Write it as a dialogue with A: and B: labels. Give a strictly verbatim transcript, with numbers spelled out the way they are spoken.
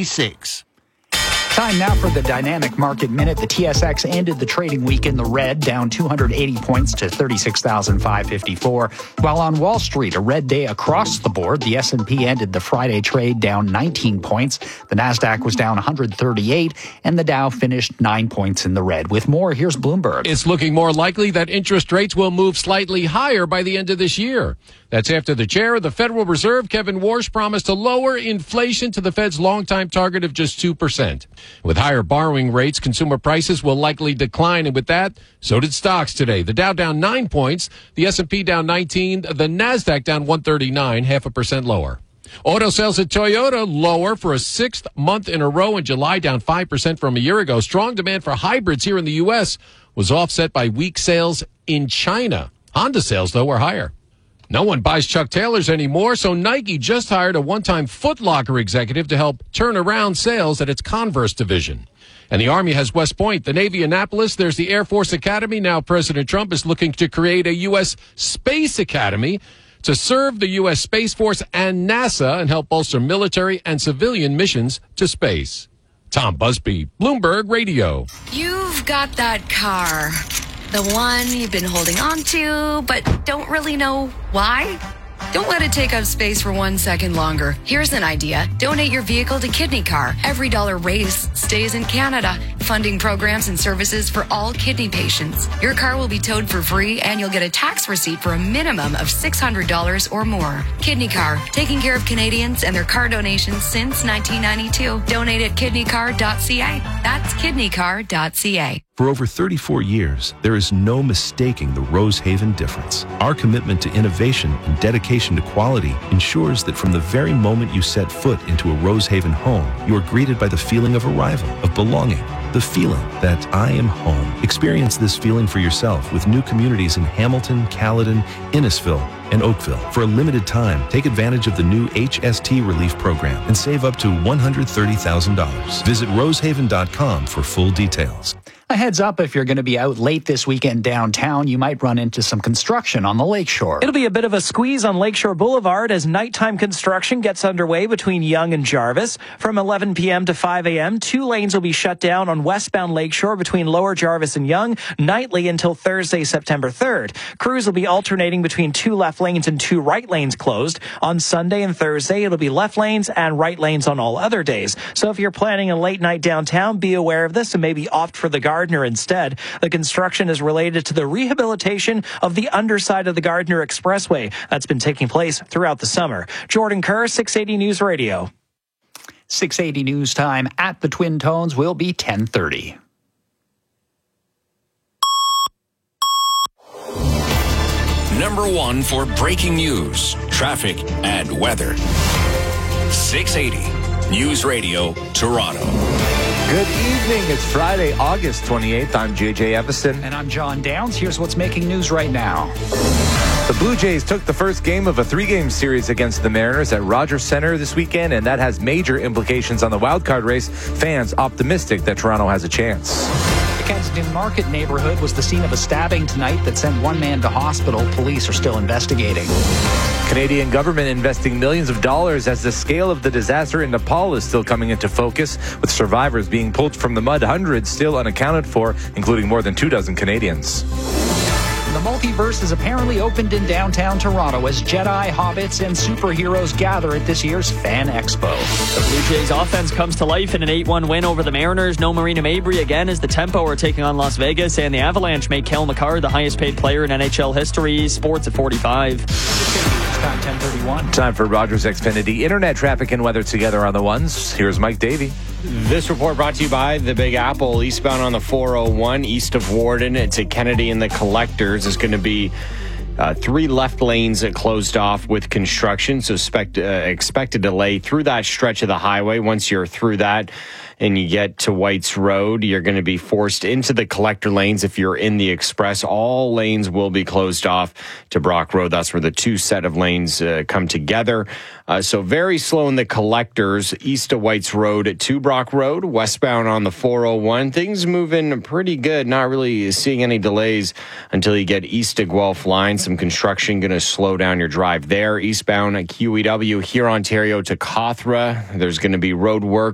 A: Six.
B: Time now for the Dynamic Market Minute. The T S X ended the trading week in the red, down two hundred eighty points to thirty-six thousand five hundred fifty-four. While on Wall Street, a red day across the board. The S and P ended the Friday trade down nineteen points. The Nasdaq was down one hundred thirty-eight, and the Dow finished nine points in the red. With more, here's Bloomberg.
C: It's looking more likely that interest rates will move slightly higher by the end of this year. That's after the chair of the Federal Reserve, Kevin Warsh, promised to lower inflation to the Fed's longtime target of just two percent. With higher borrowing rates, consumer prices will likely decline, and with that, so did stocks today. The Dow down nine points, the S and P down nineteen, the Nasdaq down one thirty-nine, half a percent lower. Auto sales at Toyota lower for a sixth month in a row in July, down five percent from a year ago. Strong demand for hybrids here in the U S was offset by weak sales in China. Honda sales, though, were higher. No one buys Chuck Taylors anymore, so Nike just hired a one-time Foot Locker executive to help turn around sales at its Converse division. And the Army has West Point, the Navy Annapolis, there's the Air Force Academy. Now President Trump is looking to create a U S Space Academy to serve the U S Space Force and NASA and help bolster military and civilian missions to space. Tom Busby, Bloomberg Radio.
D: You've got that car. The one you've been holding on to, but don't really know why? Don't let it take up space for one second longer. Here's an idea. Donate your vehicle to Kidney Car. Every dollar raised stays in Canada, funding programs and services for all kidney patients. Your car will be towed for free, and you'll get a tax receipt for a minimum of six hundred dollars or more. Kidney Car, taking care of Canadians and their car donations since nineteen ninety-two. Donate at kidney car dot c a. That's kidney car dot c a.
E: For over thirty-four years, there is no mistaking the Rosehaven difference. Our commitment to innovation and dedication to quality ensures that from the very moment you set foot into a Rosehaven home, you are greeted by the feeling of arrival, of belonging, the feeling that I am home. Experience this feeling for yourself with new communities in Hamilton, Caledon, Innisfil, and Oakville. For a limited time, take advantage of the new H S T Relief Program and save up to one hundred thirty thousand dollars. Visit rosehaven dot com for full details.
B: A heads up, if you're going to be out late this weekend downtown, you might run into some construction on the lakeshore.
F: It'll be a bit of a squeeze on Lakeshore Boulevard as nighttime construction gets underway between Yonge and Jarvis. From eleven p.m. to five a.m., two lanes will be shut down on westbound Lakeshore between Lower Jarvis and Yonge nightly until Thursday, September third. Crews will be alternating between two left lanes and two right lanes closed. On Sunday and Thursday, it'll be left lanes and right lanes on all other days. So if you're planning a late night downtown, be aware of this and maybe opt for the Gardner instead. The construction is related to the rehabilitation of the underside of the Gardner Expressway that's been taking place throughout the summer. Jordan Kerr, six eighty News Radio.
B: six eighty News Time at the Twin Tones will be ten thirty.
G: Number one for breaking news, traffic, and weather. six eighty News Radio, Toronto.
H: Good evening. It's Friday, August twenty-eighth. I'm J J Evison.
B: And I'm John Downs. Here's what's making news right now.
H: The Blue Jays took the first game of a three-game series against the Mariners at Rogers Centre this weekend, and that has major implications on the wildcard race. Fans optimistic that Toronto has a chance.
B: The Kensington Market neighborhood was the scene of a stabbing tonight that sent one man to hospital. Police are still investigating.
H: Canadian government investing millions of dollars as the scale of the disaster in Nepal is still coming into focus, with survivors being pulled from the mud, hundreds still unaccounted for, including more than two dozen Canadians.
B: The multiverse is apparently opened in downtown Toronto as Jedi, hobbits, and superheroes gather at this year's Fan Expo.
I: The Blue Jays offense comes to life in an eight one win over the Mariners. No Marina Mabry again as the Tempo are taking on Las Vegas, and the Avalanche make Cale Makar the highest paid player in N H L history. Sports at forty-five.
B: Time ten thirty-one.
H: Time for Rogers Xfinity Internet traffic and weather together on the ones. Here's Mike Davey.
J: This report brought to you by the Big Apple. Eastbound on the four oh one, east of Warden to Kennedy and the Collectors is going to be uh, three left lanes closed off with construction. So expect, uh, expect a delay through that stretch of the highway. Once you're through that and you get to White's Road, you're going to be forced into the collector lanes. If you're in the express, all lanes will be closed off to Brock Road. That's where the two set of lanes uh, come together. Uh, so very slow in the collectors, east of White's Road to Brock Road, westbound on the four oh one. Things moving pretty good. Not really seeing any delays until you get east of Guelph Line. Some construction going to slow down your drive there. Eastbound at Q E W, here Ontario to Cawthra. There's going to be road work